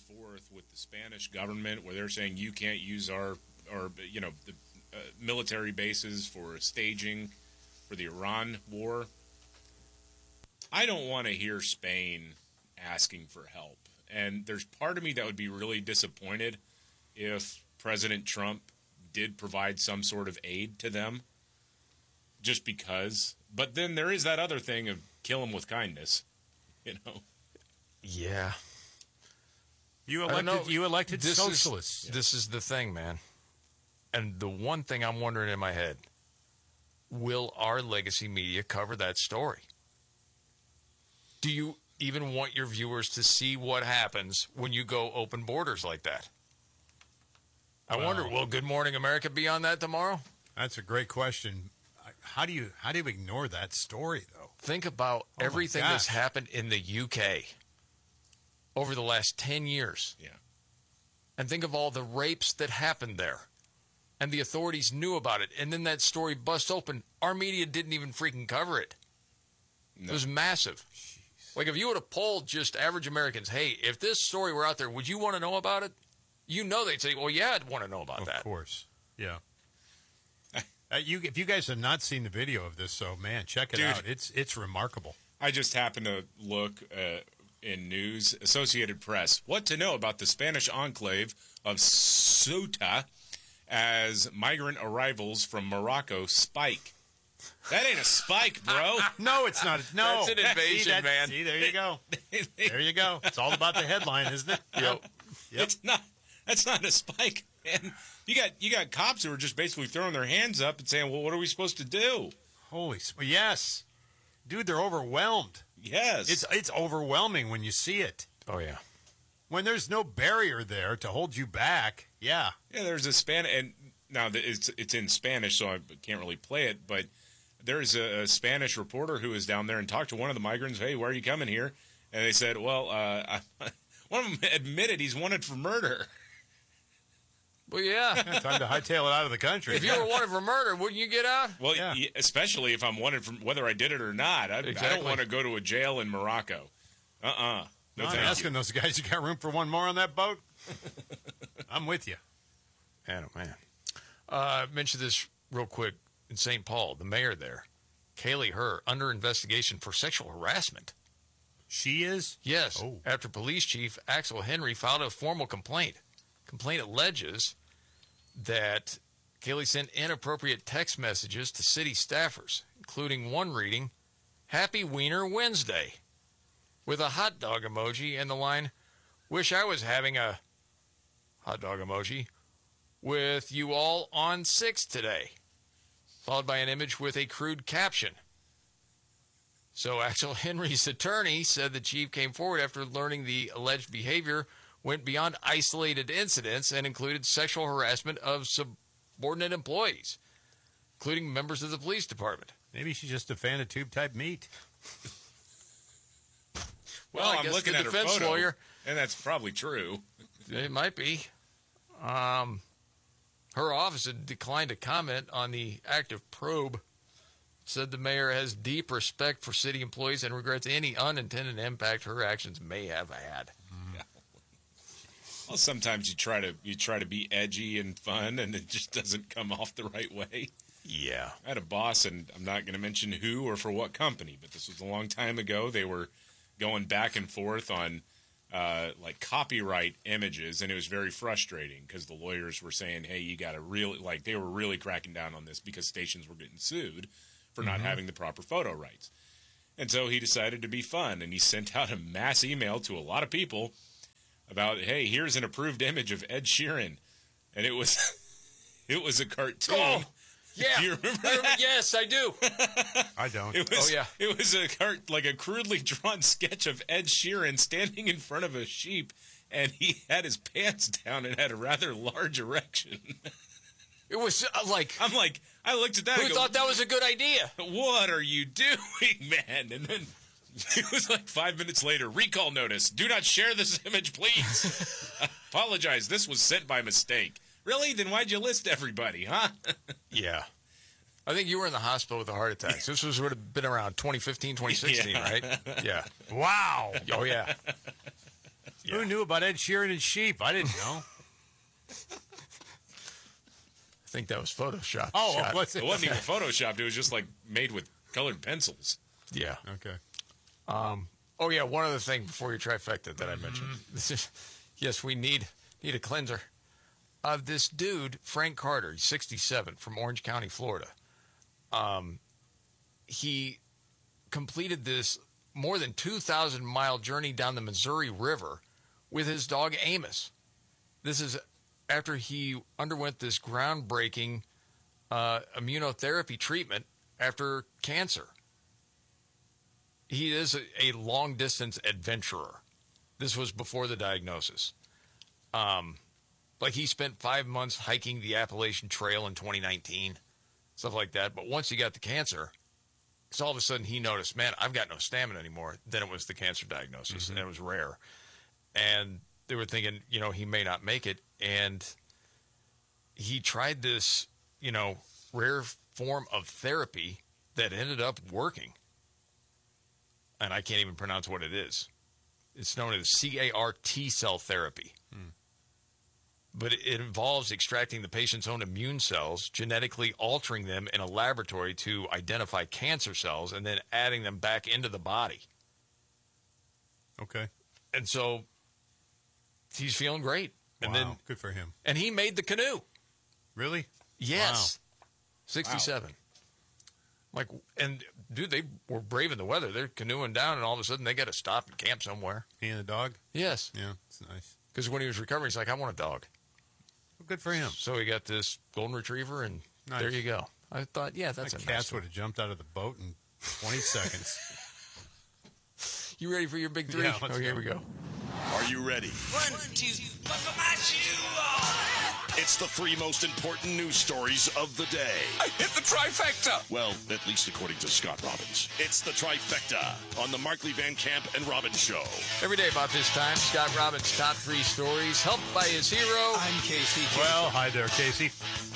forth with the Spanish government where they're saying you can't use our the military bases for staging for the Iran war. I don't want to hear Spain asking for help. And there's part of me that would be really disappointed if President Trump did provide some sort of aid to them just because. But then there is that other thing of kill them with kindness, Yeah. You elected socialists. This is the thing, man. And the one thing I'm wondering in my head, will our legacy media cover that story? Do you even want your viewers to see what happens when you go open borders like that? I wonder, will Good Morning America be on that tomorrow? That's a great question. How do you ignore that story, though? Think about everything that's happened in the UK over the last 10 years. Yeah. And think of all the rapes that happened there. And the authorities knew about it. And then that story bust open. Our media didn't even freaking cover it. No. It was massive. Jeez. Like if you would have polled just average Americans, hey, if this story were out there, would you want to know about it? They'd say, well, yeah, I'd want to know about that. Of course. Yeah. If you guys have not seen the video of this, so man, check it out. It's remarkable. I just happened to look in news, Associated Press, what to know about the Spanish enclave of Ceuta as migrant arrivals from Morocco spike. That ain't a spike, bro. No, it's not. No, that's an invasion, man. See, there you go. There you go. It's all about the headline, isn't it? Yep. It's not. That's not a spike, man. You got cops who are just basically throwing their hands up and saying, "Well, what are we supposed to do?" Yes, dude, they're overwhelmed. Yes, it's overwhelming when you see it. Oh yeah, when there's no barrier there to hold you back. Yeah, there's a and now it's in Spanish, so I can't really play it. But there's a Spanish reporter who was down there and talked to one of the migrants. Hey, why are you coming here? And they said, well, one of them admitted he's wanted for murder. Well, yeah. Time to hightail it out of the country. If you were wanted for murder, wouldn't you get out? Well, yeah. Especially if I'm wanted for whether I did it or not. I don't want to go to a jail in Morocco. No, I'm asking those guys, you got room for one more on that boat? I'm with you. Man, oh, man. I mentioned this real quick. In St. Paul, the mayor there, Kaylee Herr, under investigation for sexual harassment. She is? Yes. Oh. After police chief Axel Henry filed a formal complaint. Complaint alleges that Kaylee sent inappropriate text messages to city staffers, including one reading, Happy Wiener Wednesday, with a hot dog emoji and the line, wish I was having a hot dog emoji with you all on 6 today, followed by an image with a crude caption. So Axel Henry's attorney said the chief came forward after learning the alleged behavior went beyond isolated incidents and included sexual harassment of subordinate employees, including members of the police department. Maybe she's just a fan of tube-type meat. Well, I'm looking at her photo, lawyer, and that's probably true. It might be. Her office had declined to comment on the active probe. Said the mayor has deep respect for city employees and regrets any unintended impact her actions may have had. Yeah. Well, sometimes you try to be edgy and fun, and it just doesn't come off the right way. Yeah. I had a boss, and I'm not going to mention who or for what company, but this was a long time ago. They were going back and forth on like copyright images, and it was very frustrating because the lawyers were saying, hey, you got to really, they were really cracking down on this because stations were getting sued for not having the proper photo rights. And so he decided to be fun, and he sent out a mass email to a lot of people about, hey, here's an approved image of Ed Sheeran. And it was a cartoon. Oh, yeah. Do you remember that? Yes, I do. I don't. It was a crudely drawn sketch of Ed Sheeran standing in front of a sheep, and he had his pants down and had a rather large erection. It was I looked at that. Who thought that was a good idea? What are you doing, man? And then it was 5 minutes later, recall notice. Do not share this image, please. Apologize. This was sent by mistake. Really? Then why'd you list everybody, huh? Yeah. I think you were in the hospital with a heart attack. So this would have been around 2015, 2016, right? Yeah. Wow. Oh, yeah. Yeah. Who knew about Ed Sheeran and sheep? I didn't know. I think that was Photoshopped. Oh, shot. what's It wasn't even photoshopped. It was just like made with colored pencils. Yeah. Okay. Oh, yeah, one other thing before your trifecta that I mentioned. Yes, we need a cleanser. This dude, Frank Carter, he's 67, from Orange County, Florida. He completed this more than 2,000-mile journey down the Missouri River with his dog Amos. This is after he underwent this groundbreaking immunotherapy treatment after cancer. He is a long-distance adventurer. This was before the diagnosis. Like he spent 5 months hiking the Appalachian Trail in 2019, stuff like that. But once he got the cancer, because all of a sudden he noticed, man, I've got no stamina anymore. Then it was the cancer diagnosis, and it was rare. And they were thinking, he may not make it. And he tried this, rare form of therapy that ended up working. And I can't even pronounce what it is. It's known as CAR T-cell therapy. But it involves extracting the patient's own immune cells, genetically altering them in a laboratory to identify cancer cells, and then adding them back into the body. Okay. And so he's feeling great. And wow. then Good for him. And he made the canoe. Really? Yes. Wow. 67. Wow. Like, and dude, they were braving the weather. They're canoeing down, and all of a sudden they got to stop and camp somewhere. He and the dog? Yes. Yeah, it's nice. Because when he was recovering, he's like, I want a dog. Well, good for him. So he got this golden retriever, and there you go. I thought, yeah, that's a nice cat would have jumped out of the boat in 20 seconds. You ready for your big three? Yeah, let's here we go. Are you ready? 1, 2, buckle my shoe on. It's the 3 most important news stories of the day. I hit the trifecta. Well, at least according to Scott Robbins. It's the trifecta on the Markley Van Camp and Robbins Show. Every day about this time, Scott Robbins' top 3 stories, helped by his hero. I'm Casey. Well, hi there, Casey.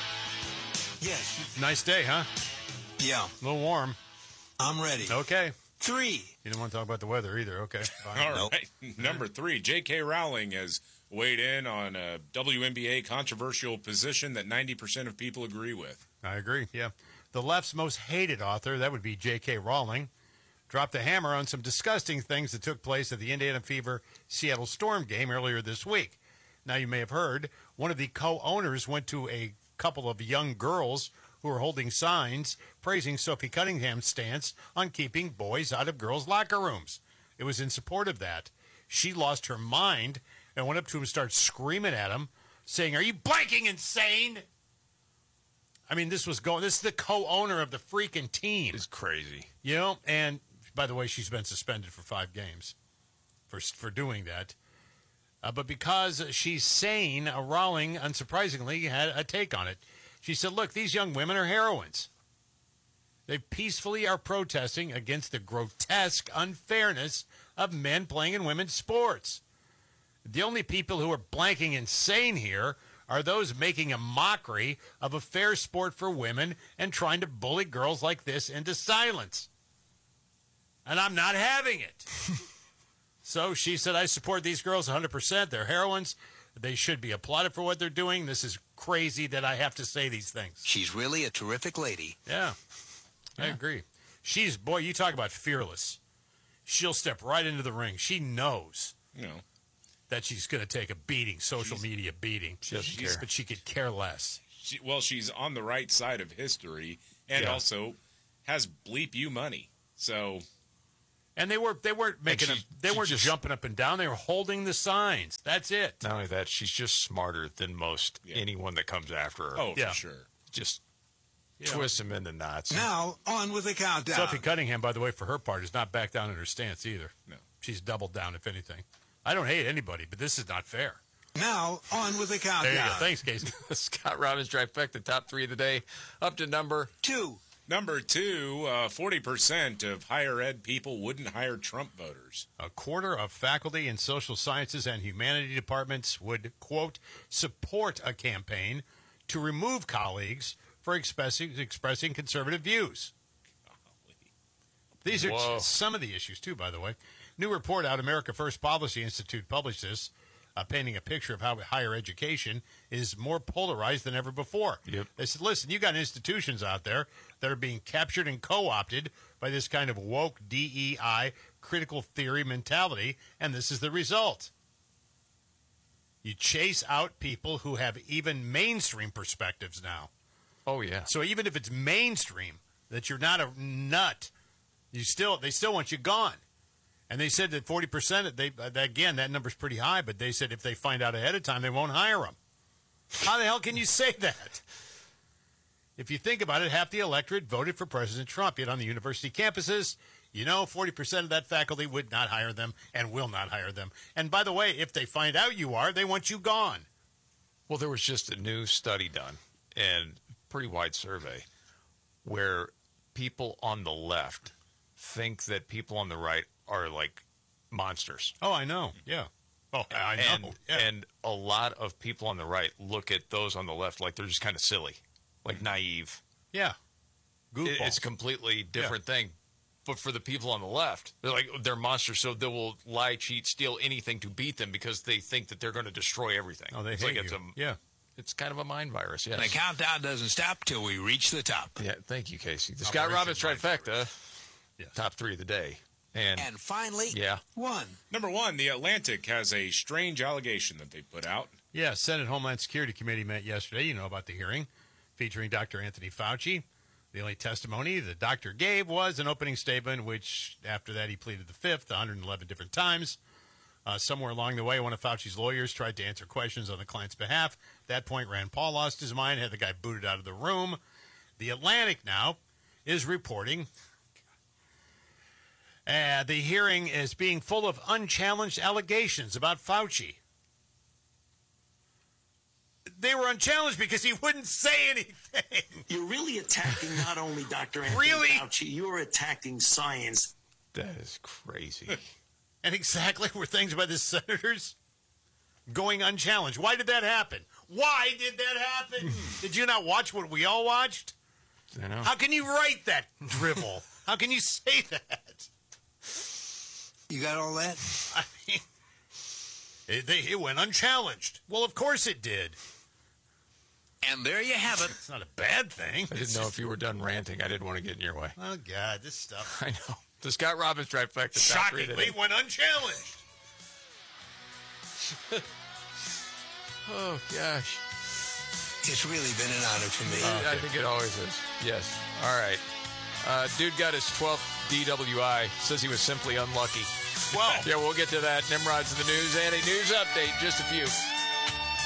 Yes. Nice day, huh? Yeah. A little warm. I'm ready. Okay. 3. You didn't want to talk about the weather either. Okay. Fine. All right. Number 3, J.K. Rowling has weighed in on a WNBA controversial position that 90% of people agree with. I agree, yeah. The left's most hated author, that would be J.K. Rowling, dropped the hammer on some disgusting things that took place at the Indiana Fever Seattle Storm game earlier this week. Now, you may have heard, one of the co-owners went to a couple of young girls who were holding signs praising Sophie Cunningham's stance on keeping boys out of girls' locker rooms. It was in support of that. She lost her mind and went up to him and started screaming at him, saying, "Are you blanking insane?" I mean, this is the co-owner of the freaking team. It's crazy. And by the way, she's been suspended for 5 games for doing that. But because she's sane, Rowling, unsurprisingly, had a take on it. She said, look, these young women are heroines. They peacefully are protesting against the grotesque unfairness of men playing in women's sports. The only people who are blanking insane here are those making a mockery of a fair sport for women and trying to bully girls like this into silence. And I'm not having it. So she said, I support these girls 100%. They're heroines. They should be applauded for what they're doing. This is crazy that I have to say these things. She's really a terrific lady. Yeah, I agree. Boy, you talk about fearless. She'll step right into the ring. She knows that she's going to take a beating, social media beating. She doesn't care. But she could care less. She's on the right side of history and also has bleep you money. So... And they weren't making they weren't just jumping up and down. They were holding the signs. That's it. Not only that, she's just smarter than most anyone that comes after her. Oh, for sure. Just twist them into knots. Now, on with the countdown. Sophie Cunningham, by the way, for her part, has not backed down in her stance either. No. She's doubled down, if anything. I don't hate anybody, but this is not fair. Now, on with the countdown. There you go. Thanks, Casey. Scott Robbins trifecta, top 3 of the day, up to number 2. Number 2, 40% of higher ed people wouldn't hire Trump voters. A quarter of faculty in social sciences and humanity departments would, quote, support a campaign to remove colleagues for expressing conservative views. These are some of the issues, too, by the way. New report out, America First Policy Institute published this, painting a picture of how higher education is more polarized than ever before. Yep. They said, listen, you got institutions out there that are being captured and co-opted by this kind of woke DEI critical theory mentality, and this is the result. You chase out people who have even mainstream perspectives now. Oh, yeah. So even if it's mainstream, that you're not a nut, they still want you gone. And they said that 40%, again, that number's pretty high, but they said if they find out ahead of time, they won't hire them. How the hell can you say that? If you think about it, half the electorate voted for President Trump. Yet on the university campuses, 40% of that faculty would not hire them and will not hire them. And by the way, if they find out you are, they want you gone. Well, there was just a new study done, and pretty wide survey, where people on the left think that people on the right are like monsters. Oh, I know. Yeah. Oh, I know. And a lot of people on the right look at those on the left like they're just kind of silly, like naive. Yeah. Goofballs. It's a completely different thing. But for the people on the left, they're monsters, so they will lie, cheat, steal anything to beat them because they think that they're going to destroy everything. Oh, they it's hate like you. It's kind of a mind virus, yes. The countdown doesn't stop till we reach the top. Yeah, thank you, Casey. The Scott Robbins trifecta, Yes. top 3 of the day. And finally, yeah. one. Number one, The Atlantic has a strange allegation that they put out. Yeah, Senate Homeland Security Committee met yesterday. You know about the hearing featuring Dr. Anthony Fauci. The only testimony the doctor gave was an opening statement, which after that he pleaded the fifth 111 different times. Somewhere along the way, one of Fauci's lawyers tried to answer questions on the client's behalf. At that point, Rand Paul lost his mind, had the guy booted out of the room. The Atlantic now is reporting the hearing is being full of unchallenged allegations about Fauci. They were unchallenged because he wouldn't say anything. You're really attacking not only Dr. Anthony Fauci, you're attacking science. That is crazy. And exactly were things by the senators going unchallenged. Why did that happen? Why did that happen? Did you not watch what we all watched? I know. How can you write that drivel? How can you say that? You got all that? I mean, it went unchallenged. Well, of course it did. And there you have it. It's not a bad thing. I didn't know if you were done ranting. I didn't want to get in your way. Oh, God, this stuff. I know. The Scott Robbins trifecta. top 3 of the Shockingly day. went unchallenged. Oh, gosh. It's really been an honor for me. I think it always is. Yes. All right. Dude got his 12th DWI. Says he was simply unlucky. Well, Yeah, we'll get to that. Nimrod's in the news and a news update. Just a few.